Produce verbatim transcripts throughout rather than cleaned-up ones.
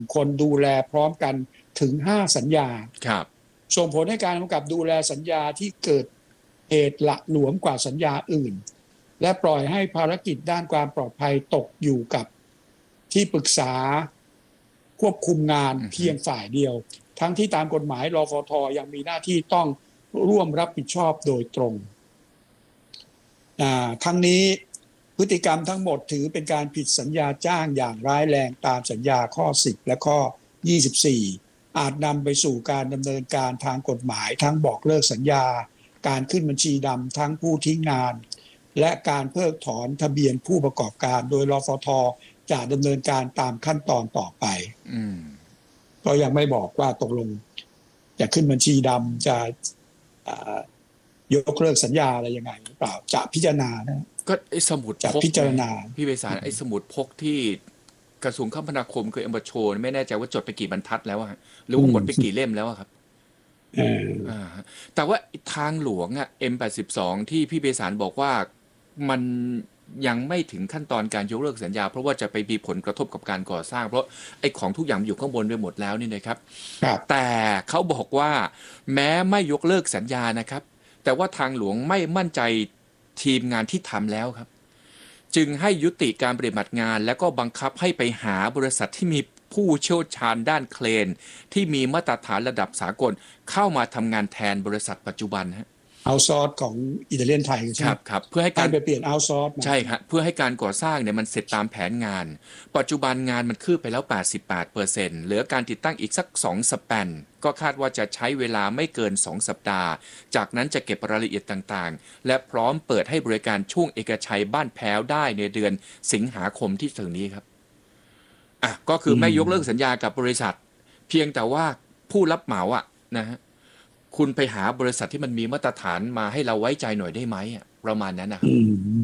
คนดูแลพร้อมกันถึงห้าสัญญาครับส่งผลให้การกำกับดูแลสัญญาที่เกิดเหตุหละหลวมกว่าสัญญาอื่นและปล่อยให้ภารกิจด้านความปลอดภัยตกอยู่กับที่ปรึกษาควบคุมงานเพียงฝ่ายเดียวทั้งที่ตามกฎหมายรฟท.ยังมีหน้าที่ต้องร่วมรับผิดชอบโดยตรงทั้งนี้พฤติกรรมทั้งหมดถือเป็นการผิดสัญญาจ้างอย่างร้ายแรงตามสัญญาข้อสิบและข้อยี่สิบสี่อาจนำไปสู่การดำเนินการทางกฎหมายทั้งบอกเลิกสัญญาการขึ้นบัญชีดำทั้งผู้ทิ้งงานและการเพิกถอนทะเบียนผู้ประกอบการโดยรฟท.จะดำเนินการตามขั้นตอนต่อไปก็ยังไม่บอกว่าตกลงจะขึ้นบัญชีดำจะยกเลิกสัญญาอะไรยังไงหรือเปล่าจะพิจารณานะก็ไอ้สมุดจะพิจารณาพี่ไพศาลไอ้สมุดพกที่กระทรวงคมนาคมคือเอ็มบัชโชนไม่แน่ใจว่าจดไปกี่บรรทัดแล้วอะหรือว่าหมดไปกี่เล่มแล้วครับอ่าแต่ว่าทางหลวงอะ เอ็ม แปดสิบสอง ที่พี่ไพศาลบอกว่ามันยังไม่ถึงขั้นตอนการยกเลิกสัญญาเพราะว่าจะไปมีผลกระทบกับการก่อสร้างเพราะไอ้ของทุกอย่างอยู่ข้างบนไปหมดแล้วนี่นะครับแต่เขาบอกว่าแม้ไม่ยกเลิกสัญญานะครับแต่ว่าทางหลวงไม่มั่นใจทีมงานที่ทำแล้วครับจึงให้ยุติการปฏิบัติงานแล้วก็บังคับให้ไปหาบริษัทที่มีผู้เชี่ยวชาญด้านเครนที่มีมาตรฐานระดับสากลเข้ามาทำงานแทนบริษัทปัจจุบันฮะเอาซอร์สของอิตาเลียนไทยใช่ไหมครับครับเพื่อให้การไปเปลี่ยนเอาซอร์สใช่ครับเพื่อให้การก่อสร้างเนี่ยมันเสร็จตามแผนงานปัจจุบันงานมันคืบไปแล้ว แปดสิบแปดเปอร์เซ็นต์ เหลือการติดตั้งอีกสักสองสแปนก็คาดว่าจะใช้เวลาไม่เกินสองสัปดาห์จากนั้นจะเก็บรายละเอียดต่างๆและพร้อมเปิดให้บริการช่วงเอกชัยบ้านแพ้วได้ในเดือนสิงหาคมที่ถึงนี้ครับอ่ะก็คือไม่ยกเลิกสัญญากับบริษัทเพียงแต่ว่าผู้รับเหมาอ่ะนะฮะคุณไปหาบริษัทที่มันมีมาตรฐานมาให้เราไว้ใจหน่อยได้ไหมประมาณนั้นนะครับ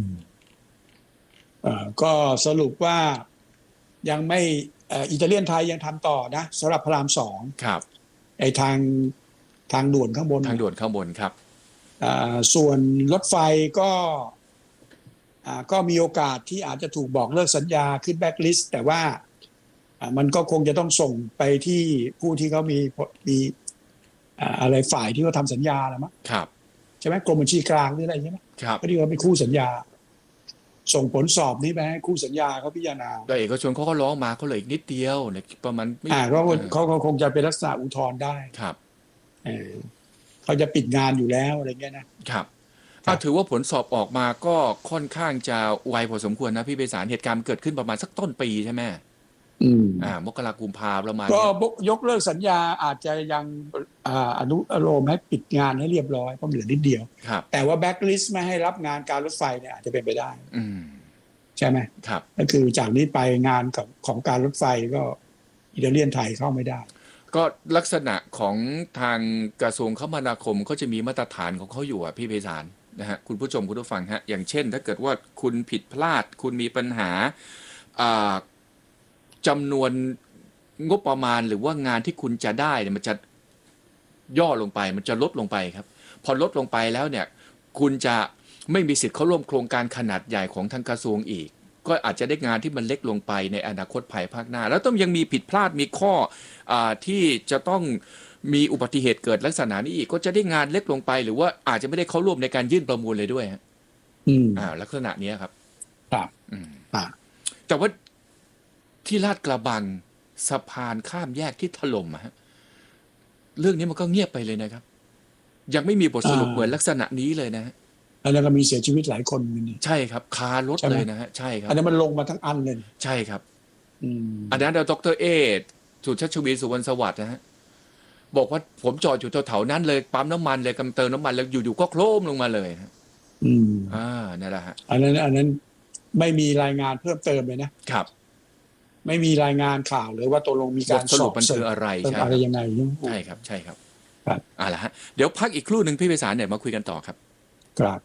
ก็สรุปว่ายังไม่อิตาเลียนไทยยังทำต่อนะสำหรับพระรามสองครับไอทางทางด่วนข้างบนทางด่วนข้างบนครับส่วนรถไฟก็ก็มีโอกาสที่อาจจะถูกบอกเลิกสัญญาขึ้นแบ็คลิสต์แต่ว่ามันก็คงจะต้องส่งไปที่ผู้ที่เขามีมีอะไรฝ่ายที่เขาทำสัญญาแล้วมั้งครับใช่ไหมกรมบัญชีกลางหรืออะไรใช่ไหมครับก็ที่เขาเป็นคู่สัญญาส่งผลสอบนี้ไปให้คู่สัญญาเขาพิจารณาแต่เอกชนเขาก็ร้องมาเขาเหลืออีกนิดเดียวเนี่ยประมาณอ่าเขาเขาเขาคงจะเป็นลักษณะอุทธรณ์ได้ครับเออเขาจะปิดงานอยู่แล้วอะไรเงี้ยนะครับถ้าถือว่าผลสอบออกมาก็ค่อนข้างจะไวพอสมควรนะพี่ไพศาลเหตุการณ์เกิดขึ้นประมาณสักต้นปีใช่ไหมอืมอ่ามกราคมพาประมาณก็ยกเลิกสัญญาอาจจะยังอ่าอนุอารมณ์ให้ปิดงานให้เรียบร้อยเพราะเหลือนิดเดียวแต่ว่าแบ็คลิสต์ไม่ให้รับงานการรถไฟเนี่ยอาจจะเป็นไปได้อืมใช่ไหมครับก็คือจากนี้ไปงานของของการรถไฟก็อิตาเลียนไทยเข้าไม่ได้ก็ลักษณะของทางกระทรวงคมนาคมก็จะมีมาตรฐานของเขาอยู่อ่ะพี่ไพศาลนะฮะคุณผู้ชมคุณผู้ฟังฮะอย่างเช่นถ้าเกิดว่าคุณผิดพลาดคุณมีปัญหาอ่าจำนวนงบประมาณหรือว่างานที่คุณจะได้เนี่ยมันจะย่อลงไปมันจะลดลงไปครับพอลดลงไปแล้วเนี่ยคุณจะไม่มีสิทธิ์เข้าร่วมโครงการขนาดใหญ่ของทางกระทรวงอีกก็อาจจะได้งานที่มันเล็กลงไปในอนาคตภายภาคหน้าแล้วต้องยังมีผิดพลาดมีข้ออ่าที่จะต้องมีอุบัติเหตุเกิดลักษณะนี้อีกก็จะได้งานเล็กลงไปหรือว่าอาจจะไม่ได้เข้าร่วมในการยื่นประมูลเลยด้วยฮะอืมอ่าลักษณะนี้ครับครับอืมอ่าแต่ว่าที่ลาดกระบังสะพานข้ามแยกที่ถล่มฮะเรื่องนี้มันก็เงียบไปเลยนะครับยังไม่มีบทสรุปเหมือนลักษณะนี้เลยนะฮะอันนั้นก็มีเสียชีวิตหลายคนนี่ใช่ครับคารถเลยนะฮะใช่ครับอันนั้นมันลงมาทั้งอันเลยใช่ครับอืมอันนั้นดรเอสุชาติชวีสุวรรณสวัสดิ์นะฮะบอกว่าผมจอดอยู่แถวๆนั้นเลยปั๊มน้ำมันเลยกำเติมน้ำมันแล้วอยู่ๆก็โครมลงมาเลยอืมอ่านั่นแหละฮะอันนั้นอันนั้นไม่มีรายงานเพิ่มเติมเลยนะครับไม่มีรายงานข่าวเลยว่าตกลงมีการสรุปมันคืออะไรใช่อะไรยังไงใช่ครับใช่ครับครับอ่าละฮะเดี๋ยวพักอีกครู่หนึ่งพี่ไพศาลเนี่ยมาคุยกันต่อครับครับ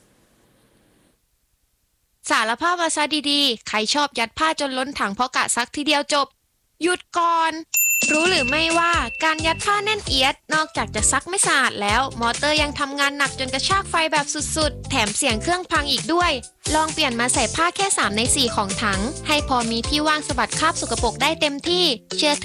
สารภาพมาซะดีๆใครชอบยัดผ้าจนล้นถังเพราะกะซักทีเดียวจบหยุดก่อนรู้หรือไม่ว่าการยัดผ้าแน่นเอียดนอกจากจะซักไม่สะอาดแล้วมอเตอร์ยังทำงานหนักจนกระชากไฟแบบสุดๆแถมเสียงเครื่องพังอีกด้วยลองเปลี่ยนมาใส่ผ้าแค่สามในสี่ของถังให้พอมีที่ว่างสะบัดคราบสกปรกได้เต็มที่เชื่อเถอะ